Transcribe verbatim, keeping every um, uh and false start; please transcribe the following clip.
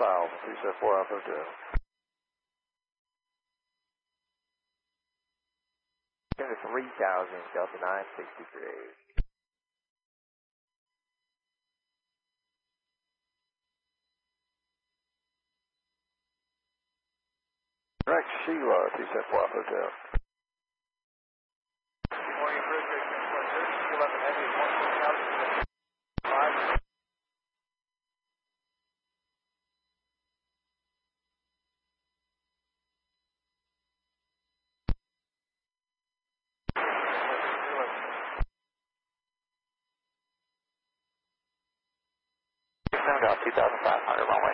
Styles, two seven four Alpha Hotel. three thousand, Delta nine sixty-three. Rex Sheila, two seven four Alpha Hotel. Good morning, Bridge, eleven Heavy, one thousand five. two thousand five hundred, runway